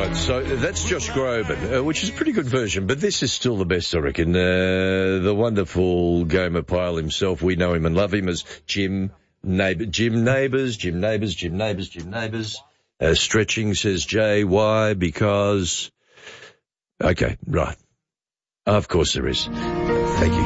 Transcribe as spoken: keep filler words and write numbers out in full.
Right, so that's Josh Groban, uh, which is a pretty good version, but this is still the best, I reckon. Uh, the wonderful Gomer Pyle himself, we know him and love him as Jim Neighbour, Jim Neighbours, Jim Neighbours, Jim Neighbours, Jim Neighbours. Uh, stretching, says Jay. Why? Because... Okay, right. Of course there is. Thank you.